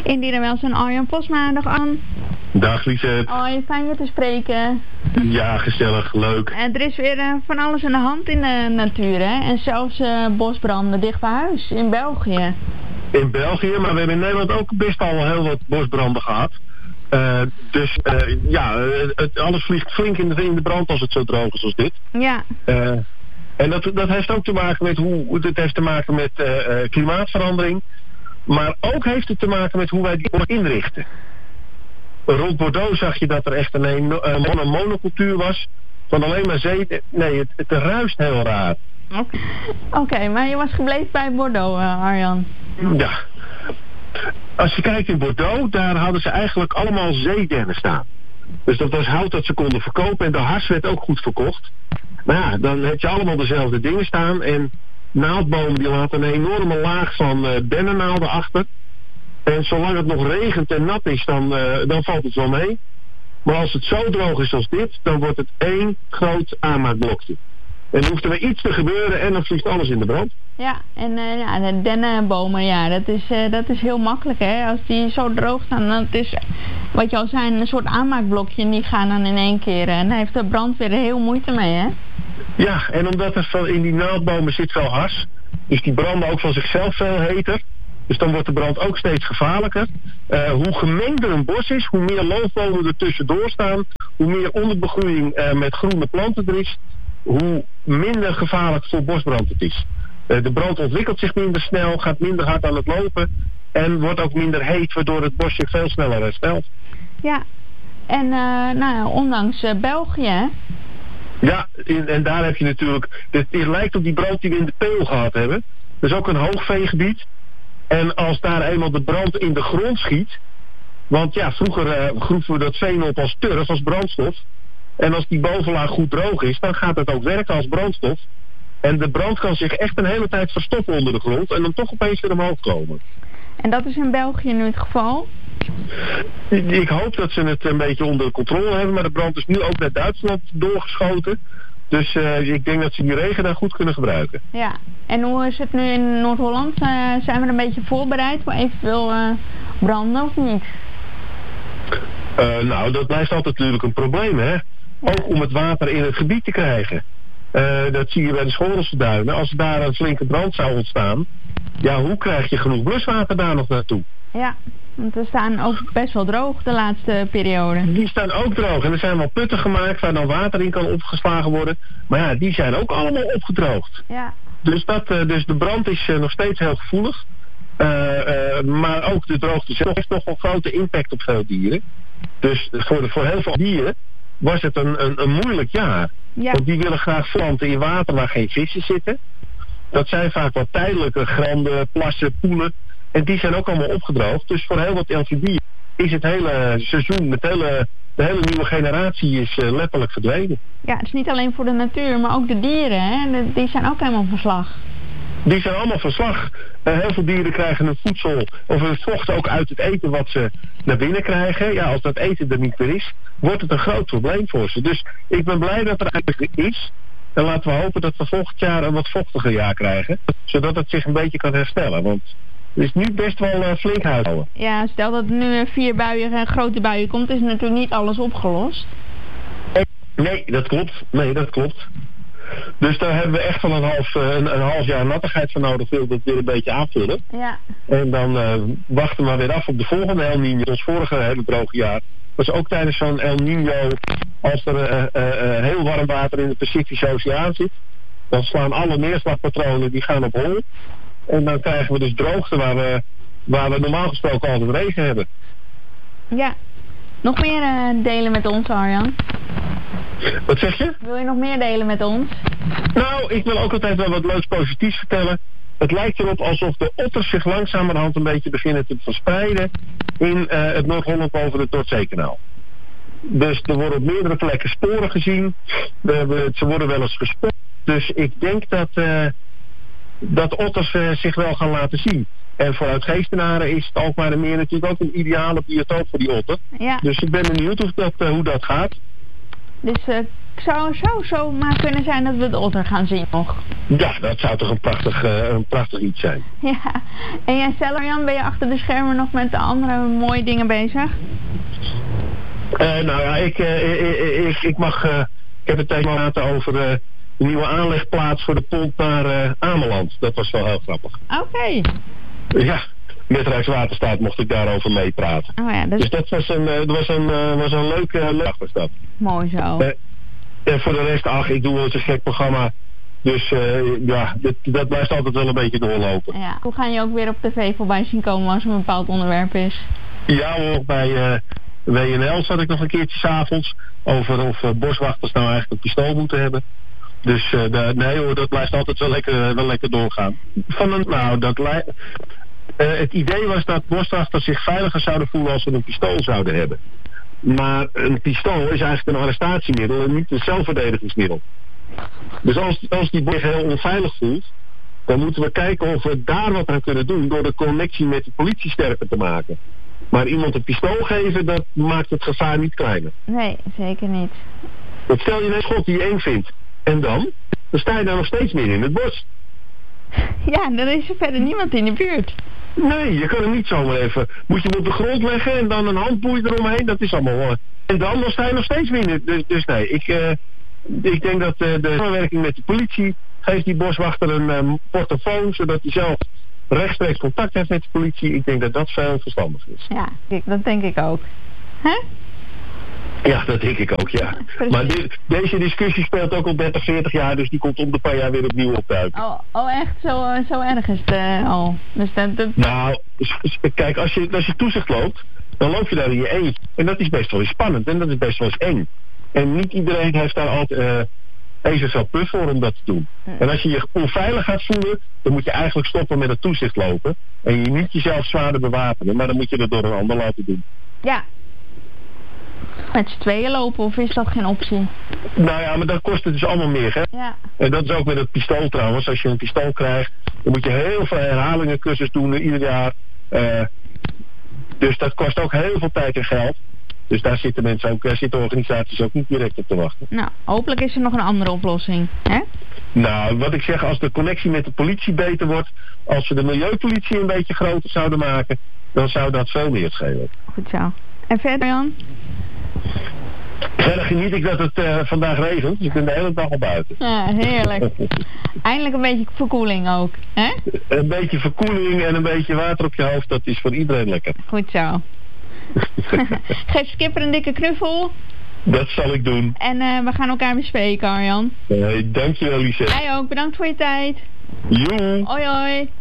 In Dierenwelzijn Arjan Posma, dag Ann. Dag Lisette. Hoi, fijn je te spreken. Ja, gezellig, leuk. En er is weer van alles aan de hand in de natuur, hè? En zelfs bosbranden dicht bij huis, in België. In België, maar we hebben in Nederland ook best al heel wat bosbranden gehad. Alles vliegt flink in de brand als het zo droog is als dit. Ja. En dat heeft ook te maken met klimaatverandering. Maar ook heeft het te maken met hoe wij die bos inrichten. Rond Bordeaux zag je dat er echt een monocultuur was. Van alleen maar zee. Nee, het ruist heel raar. Oké, maar je was gebleven bij Bordeaux, Arjan. Ja. Als je kijkt in Bordeaux, daar hadden ze eigenlijk allemaal zeedennen staan. Dus dat was hout dat ze konden verkopen en de hars werd ook goed verkocht. Maar ja, dan heb je allemaal dezelfde dingen staan en naaldbomen die laten een enorme laag van dennennaalden achter. En zolang het nog regent en nat is, dan valt het wel mee. Maar als het zo droog is als dit, dan wordt het één groot aanmaakblokje. En dan hoeft er weer iets te gebeuren en dan vliegt alles in de brand. Ja, en de dennenbomen, ja, dat is heel makkelijk, hè. Als die zo droog staan, dan is, wat je al zei, een soort aanmaakblokje en die gaan dan in één keer. En daar heeft de brandweer er heel moeite mee, hè. Ja, en omdat er in die naaldbomen zit veel hars, is die branden ook van zichzelf veel heter. Dus dan wordt de brand ook steeds gevaarlijker. Hoe gemengder een bos is, hoe meer loofbomen er tussendoor staan, hoe meer onderbegroeiing met groene planten er is, hoe minder gevaarlijk voor bosbrand het is. De brand ontwikkelt zich minder snel, gaat minder hard aan het lopen en wordt ook minder heet, waardoor het bosje veel sneller herstelt. Ja, en ondanks België. Ja, en daar heb je natuurlijk, het lijkt op die brand die we in de Peel gehad hebben. Dat is ook een hoogveegebied. En als daar eenmaal de brand in de grond schiet, want ja, vroeger groeven we dat veen op als turf, als brandstof. En als die bovenlaag goed droog is, dan gaat het ook werken als brandstof. En de brand kan zich echt een hele tijd verstoppen onder de grond en dan toch opeens weer omhoog komen. En dat is in België nu het geval? Ik hoop dat ze het een beetje onder controle hebben, maar de brand is nu ook naar Duitsland doorgeschoten. Dus ik denk dat ze die regen daar goed kunnen gebruiken. Ja, en hoe is het nu in Noord-Holland? Zijn we een beetje voorbereid voor eventueel branden of niet? Dat blijft altijd natuurlijk een probleem, hè. Ja. Ook om het water in het gebied te krijgen. Dat zie je bij de Schorelse duinen. Als daar een flinke brand zou ontstaan, ja, hoe krijg je genoeg bluswater daar nog naartoe? Ja, want we staan ook best wel droog de laatste periode. Die staan ook droog en er zijn wel putten gemaakt waar dan water in kan opgeslagen worden. Maar ja, die zijn ook allemaal opgedroogd. Ja. Dus de brand is nog steeds heel gevoelig. Maar ook de droogte zelf heeft nog een grote impact op veel dieren. Dus voor heel veel dieren was het een moeilijk jaar. Ja. Want die willen graag planten in water waar geen vissen zitten. Dat zijn vaak wat tijdelijke granden, plassen, poelen. En die zijn ook allemaal opgedroogd. Dus voor heel wat amfibieën is het hele seizoen, de hele nieuwe generatie is letterlijk verdwenen. Ja, het is niet alleen voor de natuur, maar ook de dieren, hè? Die zijn ook helemaal van slag. Die zijn allemaal van slag. Heel veel dieren krijgen hun voedsel of hun vocht ook uit het eten wat ze naar binnen krijgen. Ja, als dat eten er niet meer is, wordt het een groot probleem voor ze. Dus ik ben blij dat er eigenlijk is. En laten we hopen dat we volgend jaar een wat vochtiger jaar krijgen. Zodat het zich een beetje kan herstellen. Want het is nu best wel flink huishouden. Ja, stel dat er nu 4 grote buien komt, is natuurlijk niet alles opgelost. Nee, dat klopt. Dus daar hebben we echt wel een half jaar nattigheid voor nodig. Wil dat weer een beetje aanvullen. Ja. En dan wachten we maar weer af op de volgende El Niño. Ons vorige hele droge jaar was ook tijdens zo'n El Niño, als er heel warm water in de Pacifische Oceaan zit, dan slaan alle neerslagpatronen die gaan op hol. En dan krijgen we dus droogte waar we normaal gesproken altijd regen hebben. Ja. Nog meer delen met ons, Arjan? Wat zeg je? Wil je nog meer delen met ons? Nou, ik wil ook altijd wel wat leuks positiefs vertellen. Het lijkt erop alsof de otters zich langzamerhand een beetje beginnen te verspreiden in het Noord-Holland boven het Noordzeekanaal. Dus er worden op meerdere plekken sporen gezien. Ze worden wel eens gespot. Dus ik denk dat otters zich wel gaan laten zien. En voor Uitgeestenaren is het Alkmaardermeer natuurlijk ook een ideale biotoop voor die otter. Ja. Dus ik ben benieuwd hoe dat gaat. Dus zou zo maar kunnen zijn dat we de otter gaan zien nog. Ja, dat zou toch een prachtig iets zijn. Ja, en jij zelf, Jan, ben je achter de schermen nog met de andere mooie dingen bezig? Nou ja, ik heb het tegen laten over de nieuwe aanlegplaats voor de pont naar Ameland. Dat was wel heel grappig. Oké. Ja, met Rijkswaterstaat mocht ik daarover meepraten. Oh ja, dus dat was een leuke dag was dat. Mooi zo. En voor de rest, ik doe wel eens een gek programma. Dus dat blijft altijd wel een beetje doorlopen. Ja. Hoe ga je ook weer op tv voorbij zien komen als er een bepaald onderwerp is? Ja hoor, bij WNL zat ik nog een keertje 's avonds over of boswachters nou eigenlijk een pistool moeten hebben. Dus nee hoor, dat blijft altijd wel lekker doorgaan. Het idee was dat boswachters zich veiliger zouden voelen als ze een pistool zouden hebben. Maar een pistool is eigenlijk een arrestatiemiddel en niet een zelfverdedigingsmiddel. Dus als die bos heel onveilig voelt, dan moeten we kijken of we daar wat aan kunnen doen door de connectie met de politie sterker te maken. Maar iemand een pistool geven, dat maakt het gevaar niet kleiner. Nee, zeker niet. Want stel je een schot die je eng vindt. En dan sta je daar nog steeds meer in het bos. Ja, dan is er verder niemand in de buurt. Nee, je kan hem niet zomaar even. Moet je hem op de grond leggen en dan een handboei eromheen. Dat is allemaal hoor. En dan sta je nog steeds meer in het. Dus nee, ik denk dat de samenwerking met de politie geeft die boswachter een portofoon, zodat hij zelf rechtstreeks contact heeft met de politie. Ik denk dat dat veel verstandig is. Ja, dat denk ik ook. Hè? Ja, dat denk ik ook, ja. Precies. Maar deze discussie speelt ook al 30, 40 jaar, dus die komt om de paar jaar weer opnieuw opduiken. Oh echt? Zo erg is het al? Dus Nou, kijk, als je toezicht loopt, dan loop je daar in je eentje. En dat is best wel eens spannend en dat is best wel eens eng. En niet iedereen heeft daar altijd even zo puff voor om dat te doen. En als je je onveilig gaat voelen, dan moet je eigenlijk stoppen met het toezicht lopen. En je niet jezelf zwaarder bewapenen, maar dan moet je dat door een ander laten doen. Ja. Met z'n tweeën lopen, of is dat geen optie? Nou ja, maar dat kost het dus allemaal meer, hè? Ja. En dat is ook met het pistool trouwens. Als je een pistool krijgt, dan moet je heel veel herhalingencursus doen ieder jaar. Dus dat kost ook heel veel tijd en geld. Dus daar zitten organisaties ook niet direct op te wachten. Nou, hopelijk is er nog een andere oplossing, hè? Nou, wat ik zeg, als de connectie met de politie beter wordt, als we de milieupolitie een beetje groter zouden maken, dan zou dat veel meer schelen. Goed zo. En verder, Jan? Verder geniet ik dat het vandaag regent, dus ik ben de hele dag al buiten. Ja, heerlijk. Eindelijk een beetje verkoeling ook, hè? Een beetje verkoeling en een beetje water op je hoofd, dat is voor iedereen lekker. Goed zo. Geef Skipper een dikke knuffel. Dat zal ik doen. En we gaan elkaar bespreken, Arjan. Dankjewel, Lisette. Jij ook, bedankt voor je tijd. Joe. Hoi hoi.